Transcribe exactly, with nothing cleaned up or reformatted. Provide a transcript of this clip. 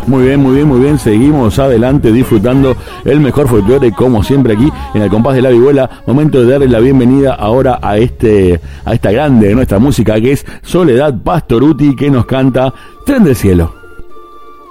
Muy bien, muy bien, muy bien. Seguimos adelante disfrutando el mejor folclore, como siempre aquí en el compás de la vihuela. Momento de darle la bienvenida ahora a este, a esta grande de nuestra música, que es Soledad Pastorutti, que nos canta Tren del Cielo.